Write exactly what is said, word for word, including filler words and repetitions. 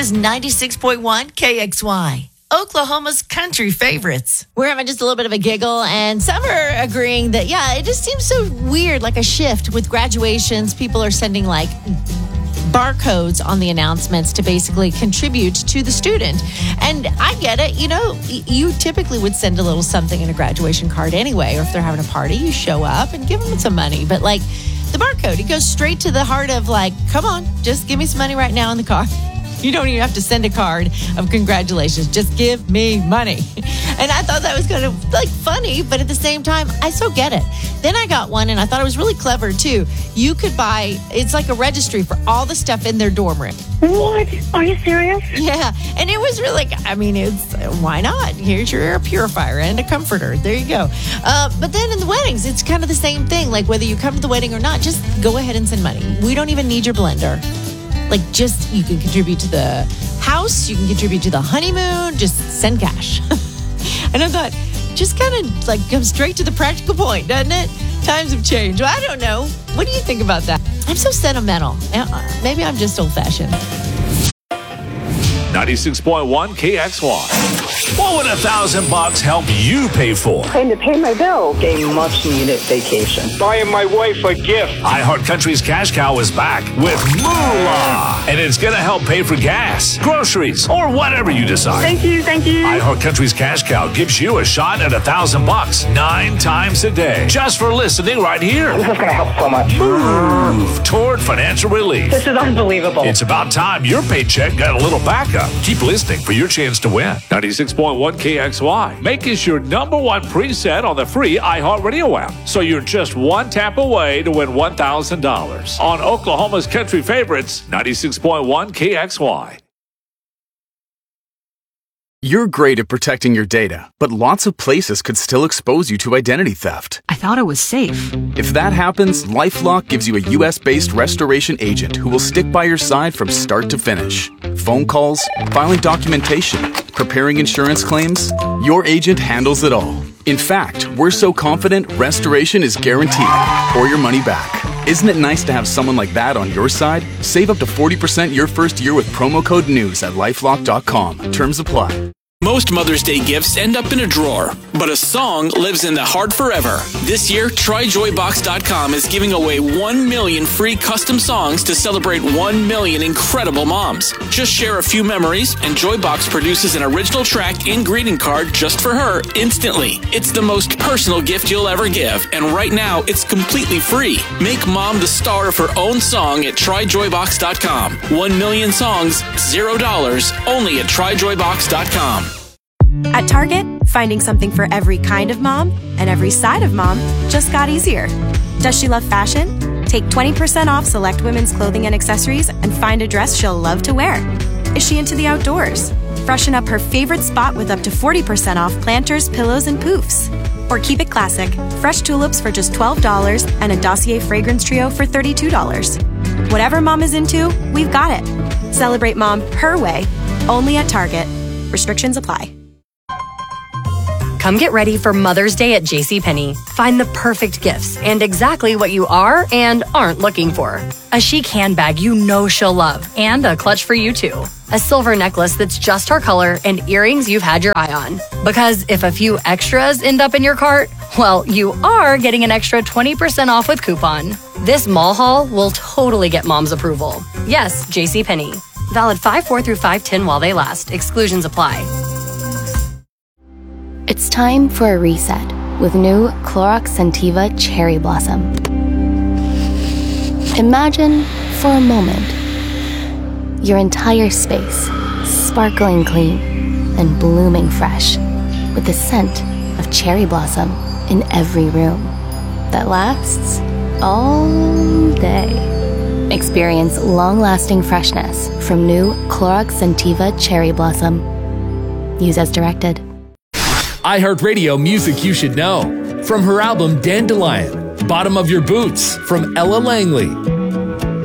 is ninety-six point one K X Y, Oklahoma's country favorites. We're having just a little bit of a giggle, and some are agreeing that, yeah, it just seems so weird, like a shift with graduations. People are sending like barcodes on the announcements to basically contribute to the student. And I get it. You know, you typically would send a little something in a graduation card anyway, or if they're having a party, you show up and give them some money. But like the barcode, it goes straight to the heart of like, come on, just give me some money right now in the car. You don't even have to send a card of congratulations. Just give me money. And I thought that was kind of like funny, but at the same time, I so get it. Then I got one and I thought it was really clever too. You could buy, it's like a registry for all the stuff in their dorm room. What? Are you serious? Yeah. And it was really, I mean, it's, why not? Here's your air purifier and a comforter. There you go. Uh, but then in the weddings, it's kind of the same thing. Like whether you come to the wedding or not, just go ahead and send money. We don't even need your blender. Like just, you can contribute to the house, you can contribute to the honeymoon, just send cash. And I thought, just kind of like come straight to the practical point, doesn't it? Times have changed. Well, I don't know. What do you think about that? I'm so sentimental. Maybe I'm just old-fashioned. ninety-six point one K X Y. What would a thousand bucks help you pay for? Trying to pay my bill. A much-needed vacation. Buying my wife a gift. iHeart Country's Cash Cow is back with Moolah, and it's going to help pay for gas, groceries, or whatever you decide. Thank you, thank you. iHeart Country's Cash Cow gives you a shot at a thousand bucks nine times a day, just for listening right here. This is going to help so much. Move toward financial relief. This is unbelievable. It's about time your paycheck got a little backup. Keep listening for your chance to win. ninety-six point one K X Y. Make us your number one preset on the free iHeartRadio app. So you're just one tap away to win one thousand dollars on Oklahoma's country favorites, ninety-six point one K X Y. You're great at protecting your data, but lots of places could still expose you to identity theft. I thought it was safe. If that happens, LifeLock gives you a U S-based restoration agent who will stick by your side from start to finish. Phone calls, filing documentation, preparing insurance claims, your agent handles it all. In fact, we're so confident restoration is guaranteed or your money back. Isn't it nice to have someone like that on your side? Save up to forty percent your first year with promo code NEWS at lifelock dot com. Terms apply. Most Mother's Day gifts end up in a drawer, but a song lives in the heart forever. This year, Try Joy Box dot com is giving away one million free custom songs to celebrate one million incredible moms. Just share a few memories, and Joybox produces an original track and greeting card just for her instantly. It's the most personal gift you'll ever give, and right now, it's completely free. Make mom the star of her own song at Try Joy Box dot com. One million songs, zero dollars, only at Try Joy Box dot com. At Target, finding something for every kind of mom and every side of mom just got easier. Does she love fashion? Take twenty percent off select women's clothing and accessories and find a dress she'll love to wear. Is she into the outdoors? Freshen up her favorite spot with up to forty percent off planters, pillows, and poofs. Or keep it classic. Fresh tulips for just twelve dollars and a Dossier fragrance trio for thirty-two dollars. Whatever mom is into, we've got it. Celebrate mom her way, only at Target. Restrictions apply. Come get ready for Mother's Day at JCPenney. Find the perfect gifts and exactly what you are and aren't looking for. A chic handbag you know she'll love and a clutch for you too. A silver necklace that's just her color and earrings you've had your eye on. Because if a few extras end up in your cart, well, you are getting an extra twenty percent off with coupon. This mall haul will totally get mom's approval. Yes, JCPenney. Valid five four through five ten while they last. Exclusions apply. It's time for a reset with new Clorox Scentiva Cherry Blossom. Imagine, for a moment, your entire space sparkling clean and blooming fresh with the scent of cherry blossom in every room that lasts all day. Experience long-lasting freshness from new Clorox Scentiva Cherry Blossom. Use as directed. iHeartRadio music you should know. From her album Dandelion, Bottom of Your Boots from Ella Langley.